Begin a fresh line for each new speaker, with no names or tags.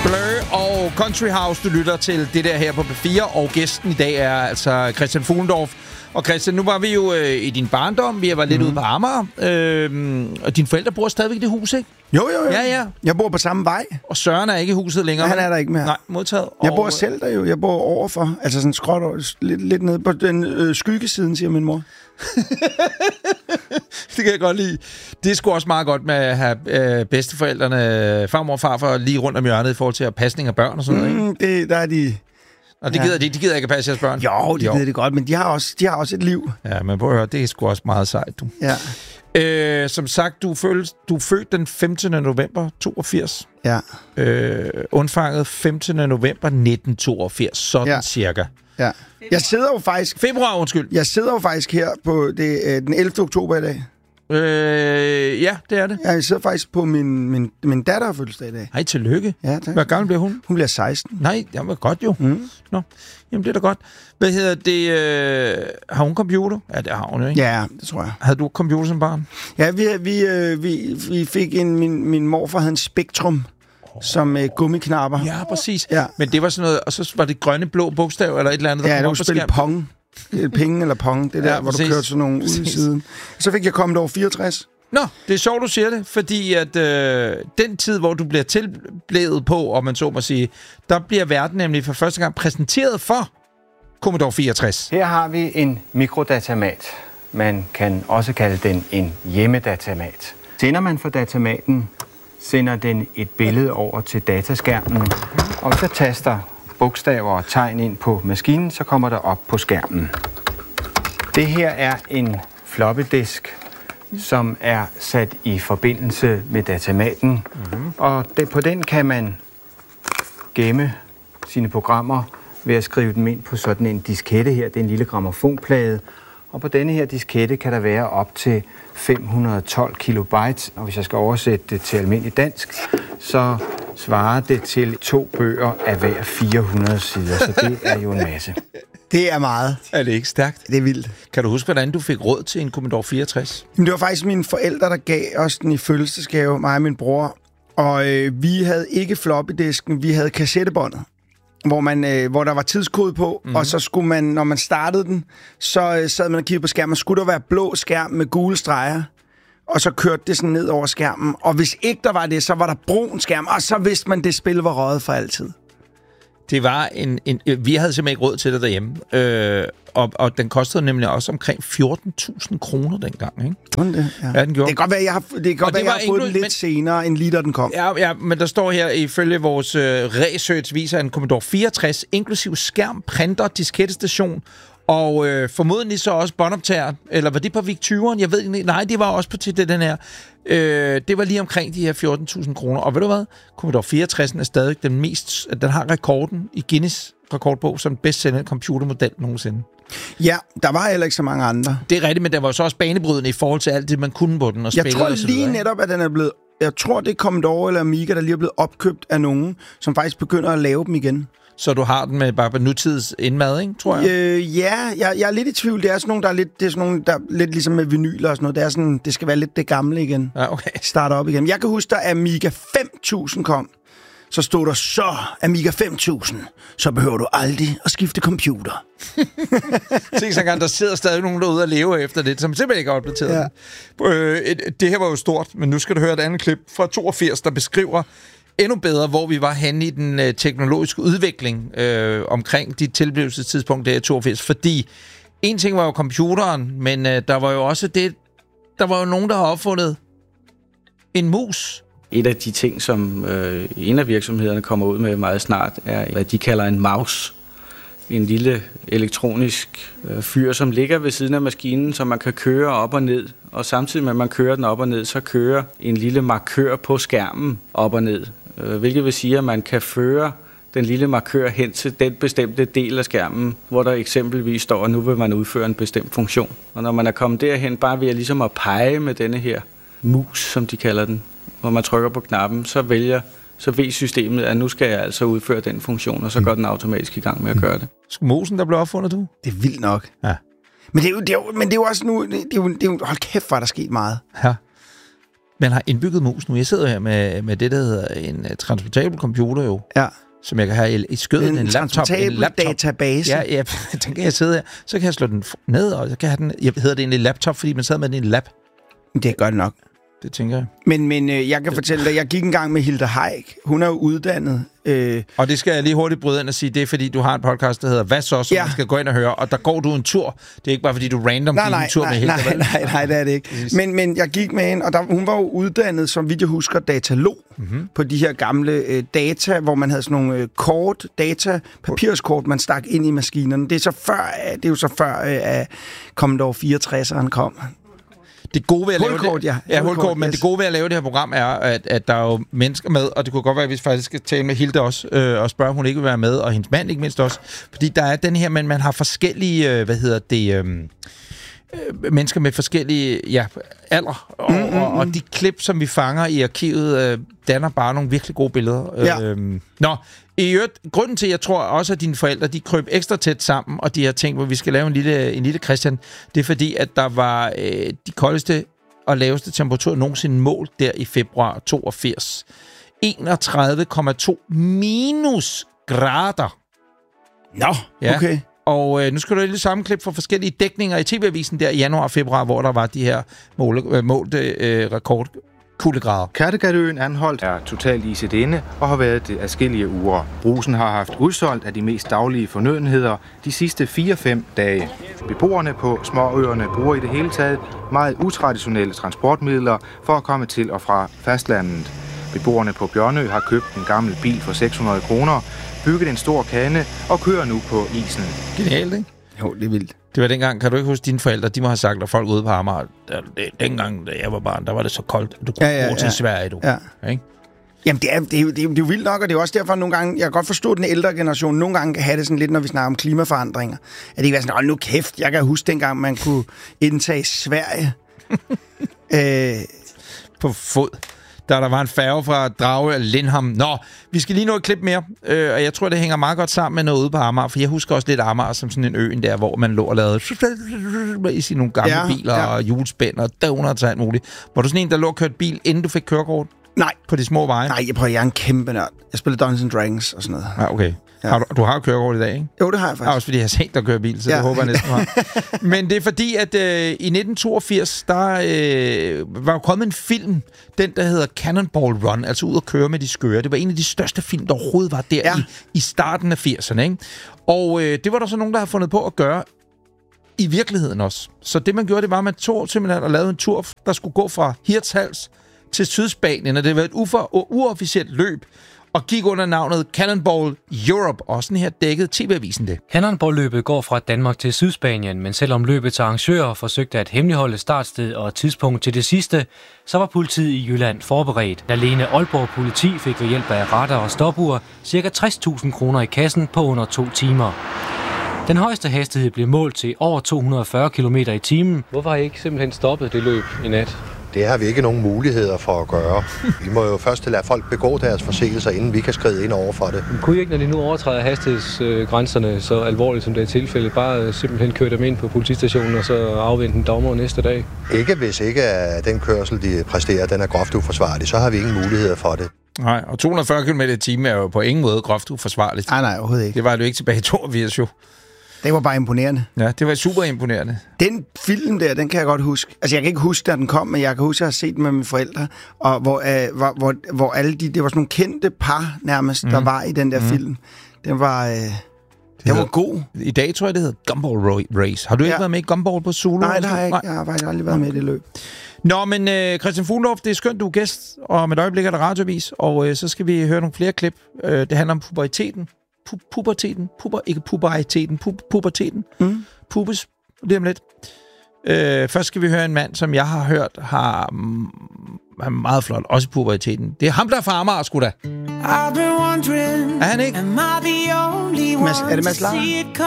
Blur og Country House, du lytter til det der her på P4, og gæsten i dag er altså Christian Fuhlendorff. Og Christian, nu var vi jo i din barndom, vi var lidt ude på Amager, og dine forældre bor stadigvæk i det hus, ikke?
Jo.
Ja.
Jeg bor på samme vej.
Og Søren er ikke i huset længere.
Han er der ikke mere.
Nej, modtaget.
Jeg bor selv der jo. Jeg bor overfor. Altså sådan skråt over, lidt nede på den skyggesiden, siger min mor.
Det kan jeg godt lide. Det er sgu også meget godt med at have bedsteforældrene, farmor og farfar, lige rundt om hjørnet i forhold til pasning af børn og sådan noget, ikke?
Der er de...
Og det gider de gider ikke at passe jeres børn?
Jo, de gider det godt, men de har også et liv.
Ja, men prøv at høre, det er sgu også meget sejt, du.
Ja.
Som sagt, du er født den 15. november 82.
Ja.
Undfanget 15. november 1982, sådan cirka.
Ja. Jeg sidder jo faktisk...
Februar, undskyld.
Jeg sidder jo faktisk her på den 11. oktober i dag.
Ja, det er det.
Ja, jeg sidder faktisk på min datter har fødselsdag i dag.
Hej, tillykke.
Ja, tak.
Hvor gammel bliver hun?
Hun bliver 16.
Nej, det var godt jo. Nå, jamen det er da godt. Hvad hedder det? Har hun computer? Ja, det har hun jo, ikke?
Ja, det tror jeg.
Havde du computer som barn?
Ja, vi fik min morfar havde en Spektrum som gummiknapper.
Ja, præcis.
Ja.
Men det var sådan noget, og så var det grønne blå bogstav eller et eller andet, der
det var spille Pong. Penge eller Pong, det der, hvor du kørte sådan nogle ud i siden. Så fik jeg kommet over 64.
Nå, det er sjovt, du siger det, fordi at den tid, hvor du bliver tilblædet på, og man så må sige, der bliver verden nemlig for første gang præsenteret for Commodore 64.
Her har vi en mikrodatamat. Man kan også kalde den en hjemmedatamat. Tænder man for datamaten, sender den et billede over til dataskærmen, og så taster bogstaver og tegn ind på maskinen, så kommer der op på skærmen. Det her er en floppy disk, som er sat i forbindelse med datamaten. Og på den kan man gemme sine programmer ved at skrive dem ind på sådan en diskette her. Det er en lille grammofonplade. Og på denne her diskette kan der være op til 512 kilobyte. Og hvis jeg skal oversætte det til almindelig dansk, så svarer det til 2 bøger af hver 400 sider. Så det er jo en masse.
Det er meget.
Er det ikke stærkt?
Det er vildt.
Kan du huske, hvordan du fik råd til en Commodore 64?
Jamen, det var faktisk mine forældre, der gav os den i fødselsdagsgave, mig og min bror. Og vi havde ikke floppydisken, vi havde kassettebåndet, hvor der var tidskode på, og så skulle man, når man startede den, så sad man og kiggede på skærmen, skulle der være blå skærm med gule streger, og så kørte det sådan ned over skærmen. Og hvis ikke der var det, så var der brun skærm, og så vidste man, det spil var røget for altid.
Det var vi havde simpelthen ikke råd til det derhjemme, og den kostede nemlig også omkring 14.000 kroner dengang, ikke?
Det, ja.
Ja, den gjorde.
Det kan godt være, jeg har fået den lidt senere, end lige da den kom.
Ja, men der står her, ifølge vores research, viser en Commodore 64, inklusiv skærm, printer, diskettestation, og formodentlig så også båndoptager, eller var det på VIC 20'eren? Jeg ved ikke, nej, det var også på til den her. Det var lige omkring de her 14.000 kroner. Og ved du hvad? Commodore 64 er stadig den har rekorden i Guinness rekordbog som bedst sælgende computermodel nogensinde.
Ja, der var heller ikke så mange andre.
Det er rigtigt, men der var så også banebrydende i forhold til alt det, man kunne på den og spille.
Jeg tror lige netop, at den er blevet... Jeg tror, det er Commodore eller Amiga, der lige er blevet opkøbt af nogen, som faktisk begynder at lave dem igen.
Så du har den med bare på nutids indmad, ikke, tror jeg?
Jeg er lidt i tvivl. Det er sådan nogle, der er lidt ligesom med vinyler og sådan noget. Det er sådan, det skal være lidt det gamle igen.
Ja, okay.
Starter op igen. Jeg kan huske, da Amiga 5000 kom, så stod der så Amiga 5000, så behøver du aldrig at skifte computer.
Tænk så gang, der sidder stadig nogen derude og lever efter det, som simpelthen ikke er opdateret. Ja. Det her var jo stort, men nu skal du høre et andet klip fra 82, der beskriver endnu bedre, hvor vi var henne i den teknologiske udvikling omkring de tilblivelsestidspunkt der i 82. Fordi en ting var jo computeren, men der var jo også der var jo nogen, der har opfundet en mus.
Et af de ting, som en af virksomhederne kommer ud med meget snart, er, hvad de kalder en mouse. En lille elektronisk fyr, som ligger ved siden af maskinen, så man kan køre op og ned. Og samtidig med, at man kører den op og ned, så kører en lille markør på skærmen op og ned. Hvilket vil sige, at man kan føre den lille markør hen til den bestemte del af skærmen, hvor der eksempelvis står, at nu vil man udføre en bestemt funktion. Og når man er kommet derhen, bare ved ligesom at pege med denne her mus, som de kalder den, hvor man trykker på knappen, så ved systemet, at nu skal jeg altså udføre den funktion, og så går den automatisk i gang med at gøre det.
Musen, der blev opfundet, du?
Det er vildt nok.
Ja.
Men det er jo også nu, hold kæft, hvor der sket meget.
Ja. man har indbygget mus nu. Jeg sidder her med det, der hedder en transportabel computer jo.
Ja.
Som jeg kan have i skødet. En
transportabel database.
Ja, den kan jeg sidde her. Så kan jeg slå den ned, og så kan jeg have den... Jeg hedder det egentlig laptop, fordi man sad med den i en lap.
Det er godt nok.
Det tænker jeg.
Men jeg kan fortælle dig, jeg gik engang med Hilde Haik. Hun er jo uddannet.
Og det skal jeg lige hurtigt bryde ind og sige, det er fordi, du har en podcast, der hedder Hvad så, som man skal gå ind og høre, og der går du en tur. Det er ikke bare fordi, du random gik en tur med Hilde.
Nej, det er det ikke. Men jeg gik med hende, og hun var jo uddannet, som vidt jeg husker, datalog på de her gamle data, hvor man havde sådan nogle papirskort, man stak ind i maskinerne. Det er jo så før, at Commodore 64'eren kom.
Det gode ved at lave hulkort, men det gode ved at lave det her program er, at der er jo mennesker med, og det kunne godt være, at vi faktisk skal tale med Hilde også, og spørge, om hun ikke vil være med, og hendes mand ikke mindst også. Fordi der er den her, men man har forskellige, mennesker med forskellige alder, og de klip, som vi fanger i arkivet, danner bare nogle virkelig gode billeder. I øvrigt, grunden til, jeg tror også, at dine forældre, de krøb ekstra tæt sammen, og de har tænkt, hvor vi skal lave en lille Christian, det er fordi, at der var de koldeste og laveste temperaturer nogensinde målt der i februar 82. 31,2 minusgrader.
Okay.
Og nu skal du have lidt sammenklip fra forskellige dækninger i TV-avisen der i januar og februar, hvor der var de her målte rekordkuldegrader.
Kattegatøen Anholt er totalt iset inde og har været det adskillige uger. Brugsen har haft udsolgt af de mest daglige fornødenheder de sidste 4-5 dage. Beboerne på småøerne bruger i det hele taget meget utraditionelle transportmidler for at komme til og fra fastlandet. Beboerne på Bjørnø har købt en gammel bil for 600 kroner, bygget en stor kande og kører nu på isen.
Genialt, ikke?
Jo, det er vildt.
Det var dengang, kan du ikke huske dine forældre, de må have sagt, at folk ude på Amager, dengang, da jeg var barn, der var det så koldt, at du kunne gå til Sverige, du.
Ja.
Ikke?
Jamen, det er jo vildt nok, og det er også derfor nogle gange, jeg kan godt forstå, at den ældre generation nogle gange kan have det sådan lidt, når vi snakker om klimaforandringer. At det ikke er sådan, hold nu kæft, jeg kan huske dengang, man kunne indtage Sverige.
På fod. Der var en færge fra Drage og Lindholm. Nå, vi skal lige nå et klip mere, og jeg tror, det hænger meget godt sammen med noget ude på Amager, for jeg husker også lidt Amager som sådan en øen der, hvor man lå og lavede i sine nogle gamle biler og hjulspænd og donuts og alt muligt. Var du sådan en, der lå og kørte bil, inden du fik kørekort?
Nej.
På de små veje?
Nej, jeg er en kæmpe nørd. Jeg spiller Dungeons & Dragons og sådan noget.
Ja, okay. Ja. Du har jo kørekort i dag, ikke?
Jo, det har jeg faktisk.
Også fordi jeg har set dig køre bil, så det håber jeg næsten har. Men det er fordi, at i 1982, der var jo kommet en film, den der hedder Cannonball Run, altså ud at køre med de skøre. Det var en af de største film, der overhovedet var der i starten af 80'erne, ikke? Og det var der så nogen, der har fundet på at gøre i virkeligheden også. Så det, man gjorde, det var, at man tog simpelthen og lavede en tur, der skulle gå fra Hirtshals til Sydspanien, og det var et uofficielt løb, og gik under navnet Cannonball Europe, og sådan her dækkede TV-avisen det.
Cannonball-løbet går fra Danmark til Sydspanien, men selvom løbets arrangører forsøgte at hemmeligholde startsted og tidspunkt til det sidste, så var politiet i Jylland forberedt. Alene Aalborg politi fik ved hjælp af radar og stopur ca. 60.000 kroner i kassen på under 2 timer. Den højeste hastighed blev målt til over 240 km i timen. Hvorfor har I ikke simpelthen stoppet det løb i nat?
Det har vi ikke nogen muligheder for at gøre. Vi må jo først lade folk begå deres forseelser, inden vi kan skride ind over for det.
Men kunne I ikke, når de nu overtræder hastighedsgrænserne så alvorligt, som det er tilfældet, bare simpelthen køre dem ind på politistationen og så afvente en dommer næste dag?
Ikke hvis ikke den kørsel, de præsterer, den er groft uforsvarlig, så har vi ingen muligheder for det.
Nej, og 240 km i timen er jo på ingen måde groft uforsvarligt.
Nej, overhovedet ikke.
Det var jo ikke tilbage i 82 jo.
Det var bare imponerende.
Ja, det var super imponerende.
Den film der, den kan jeg godt huske. Altså, jeg kan ikke huske, da den kom, men jeg kan huske, at jeg har set den med mine forældre, og hvor alle det var sådan nogle kendte par nærmest, der var i den der film. Den var god.
I dag tror jeg, det hedder Gumball Race. Har du ikke været med i Gumball på Zulu?
Nej, det har jeg ikke. Jeg har faktisk aldrig været med i det løb.
Nå, men Christian Fuglendorf, det er skønt, du er gæst, og om et øjeblik er der radiovis, og så skal vi høre nogle flere klip. Det handler om puberteten. Puberteten. Pubes. Lige om lidt. Først skal vi høre en mand, som jeg har hørt har meget flot, også i puberteten. Det er ham, der er fra Amager, sgu da. Er han ikke?
Er det Mads Langer?